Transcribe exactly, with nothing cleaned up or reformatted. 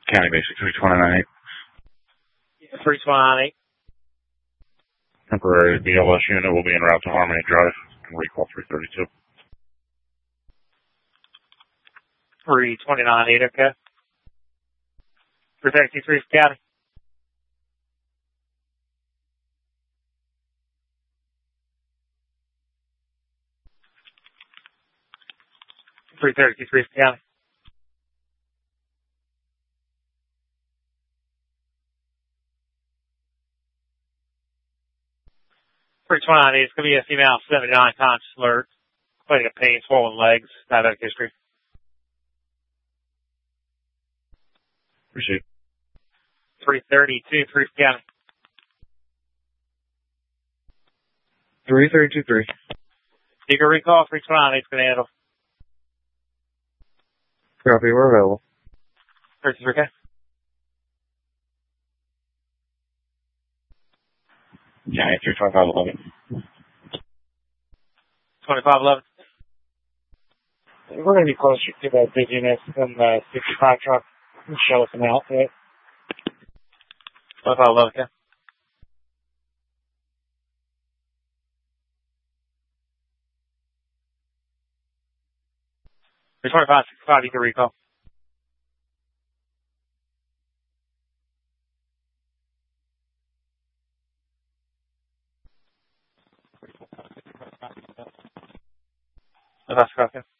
County Basic three twenty-nine eight. three twenty-nine eight. Temporary B L S unit will be en route to Harmony Drive. Recall three thirty-two. three twenty-nine eight, okay. three thirty-three County. three thirty-three County. three twenty-nine eight, it's going to be a female seventy-nine conscious alert. Complaining of pain, swollen legs, diabetic history. Proceed. three thirty-two three County. three thirty-two three. You can recall three twenty-nine eight's going to handle. Copy, we're available. thirty-three K. Yeah, three twenty-five eleven. twenty-five eleven. We're going to be closer to that busyness than the sixty-five truck. Show us an outfit. twenty-five eleven, okay. twenty-five sixty-five, you can recall. That's okay.